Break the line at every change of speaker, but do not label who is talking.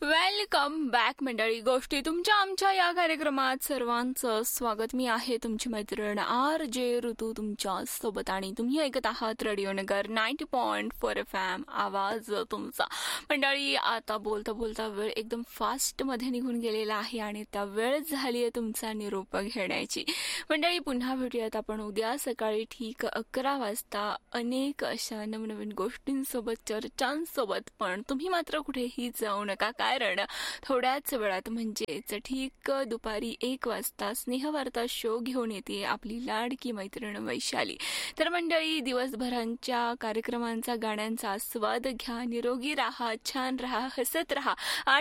Welcome back मंडळी. गोष्टी तुमच्या आमच्या या कार्यक्रमात सर्वांचं स्वागत. मी आहे तुमची मैत्रीण आर जे ऋतू तुमच्या सोबत आणि तुम्ही ऐकत आहात रेडिओ नगर 90.4 FM आवाज तुमचा. मंडळी, आता बोलता बोलता वेळ एकदम फास्ट मध्ये निघून गेलेला आहे आणि त्या वेळ झाली आहे तुमचा निरोप घेण्याची. मंडळी, पुन्हा भेटूयात आपण उद्या सकाळी ठीक 11 वाजता अनेक अशा नवनवीन गोष्टींसोबत, चर्चांसोबत. पण तुम्ही मात्र कुठेही जाऊ नका, कारण थोड्याच वेळात म्हणजेच ठीक दुपारी 1 वाजता स्नेहवार्ता शो घेऊन येते आपली लाडकी मैत्रीण वैशाली. तर मंडळी, दिवसभरांच्या कार्यक्रमांचा, गाण्यांचा आस्वाद घ्या, निरोगी राहा, छान राहा, हसत राहा